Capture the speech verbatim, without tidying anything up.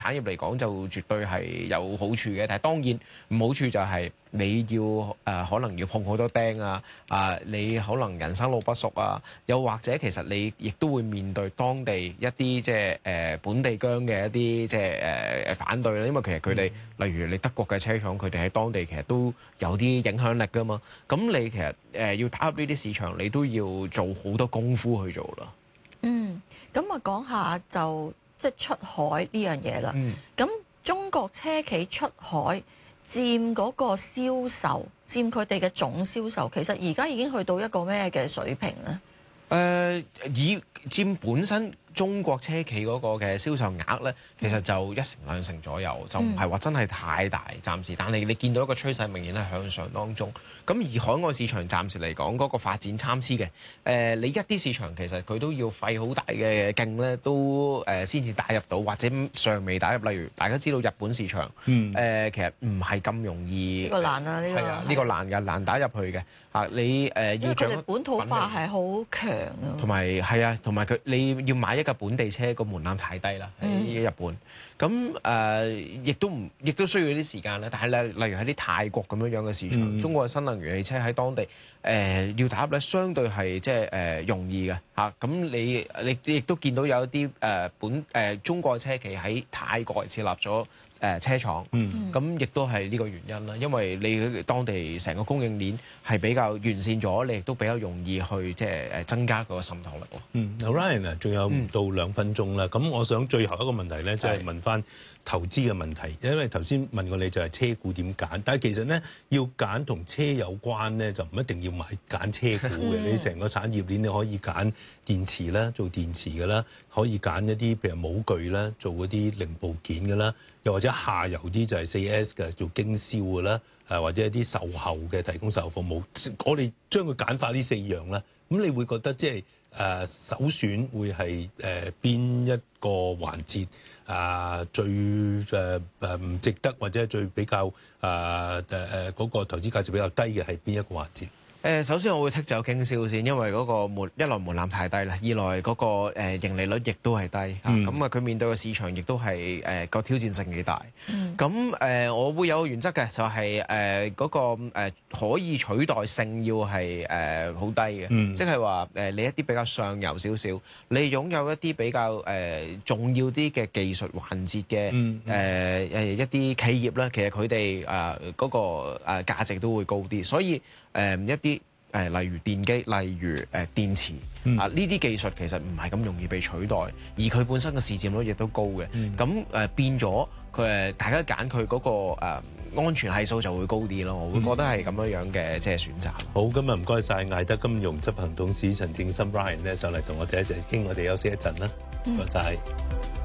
產業嚟講就絕對係有好處嘅，但係當然唔好處就係你要誒、呃、可能要碰好多釘啊，啊、呃、你可能人生路不熟啊，又或者其實你亦都會面對當地一啲即係誒本地疆嘅一啲即係誒誒反對啦，因為其實佢哋、嗯、例如你德國嘅車廠，佢哋喺當地其實都有啲影響力㗎嘛，咁你其實誒、呃、要打入呢啲市場，你都要做好多功夫去做啦。 嗯，咁啊講下就。即係出海呢樣嘢啦，咁、嗯、中國車企出海佔嗰個銷售，佔佢哋嘅總銷售，其實而家已經去到一個咩嘅水平咧？誒、 呃，以佔本身中國車企嗰個嘅銷售額咧，其實就一成兩成左右，就唔係話真係太大，暫時。但係你見到一個趨勢明顯係向上當中。咁而海外市場暫時嚟講，嗰、那個發展參差嘅。誒、呃，你一啲市場其實佢都要費好大嘅勁咧，都誒先至打入到，或者尚未打入。例如大家知道日本市場，誒、嗯呃、其實唔係咁容易。呢、 這個難啊！呢、這個係啊，呢、這個難嘅，難打入去嘅。啊，你誒、呃、要將本土化係好強啊。 同埋係啊，同埋佢你要買一架本地車個門檻太低啦，喺日本。咁誒亦都唔，亦都需要啲時間啦。但係咧，例如喺啲泰國咁樣樣嘅市場，嗯、中國嘅新能源汽車喺當地誒、呃、要打入咧，相對係即係誒容易嘅嚇。咁、啊、你你亦都見到有一啲誒、呃、本誒、呃、中國嘅車企喺泰國設立咗誒、呃、車廠，咁亦都係呢個原因啦。因為你當地成個供應鏈係比較完善咗，你亦都比較容易去即係誒增加個滲透力咯。 嗯 Ryan 啊，仲有唔到兩分鐘啦。咁、嗯、我想最後一個問題咧，就係、是、問翻投資嘅問題。因為頭先問過你就係車股點揀，但係其實咧要揀同車有關咧，就唔一定要買揀車股嘅。你成個產業鏈你可以揀電池啦，做電池嘅啦，可以揀一啲譬如模具啦，做嗰啲零部件嘅啦，又或者下游啲就係 四 S 嘅做經銷嘅啦，誒或者一啲售後嘅提供售後服務。我哋將佢簡化呢四樣啦，咁你會覺得即係誒首選會係誒邊一個環節啊、呃、最誒誒唔值得或者最比較啊誒誒嗰個投資價值比較低嘅係邊一個環節？ 誒，首先我會剔走經銷先，因為嗰個門一來門檻太低啦，二來嗰個誒盈利率亦都係低，咁啊佢面對嘅市場亦都係誒個挑戰性幾大。咁誒、嗯，我會有個原則嘅，就係誒嗰個誒可以取代性要係誒好低嘅，嗯、即係話誒你一啲比較上游少少，你擁有一啲比較誒重要啲嘅技術環節嘅誒誒一啲企業咧，其實佢哋誒嗰個誒價值都會高啲，所以誒、呃、一啲。誒，例如電機，例如誒電池，嗯、啊，呢啲技術其實唔係咁容易被取代，而佢本身嘅市佔率亦都高嘅。咁誒、嗯、變咗佢誒，大家揀佢嗰個誒安全係數就會高啲咯。我會覺得係咁樣樣嘅即係選擇。 好，今日唔該晒艾德金融執行董事陳政深 Ryan 咧上嚟同我哋一齊傾，我哋休息一陣啦。唔該晒。